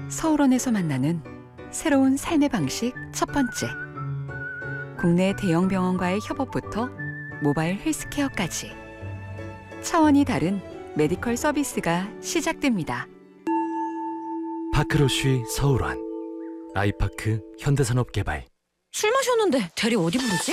서울원에서 만나는 새로운 삶의 방식 첫 번째. 국내 대형 병원과의 협업부터 모바일 헬스케어까지 차원이 다른 메디컬 서비스가 시작됩니다. 파크로쉬 서울원, 아이파크 현대산업개발. 술 마셨는데 대리 어디 부르지?